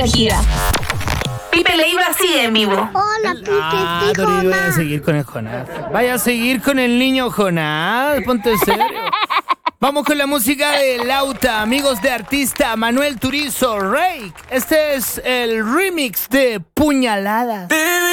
Shakira. Pipe Leiva sigue en vivo. Hola, Pipe, Pero yo voy a seguir con el Jonás. Vaya a seguir con el niño Jonás. Ponte serio. Vamos con la música de Lauta, amigos de artista Manuel Turizo, Rake. Este es el remix de Puñalada.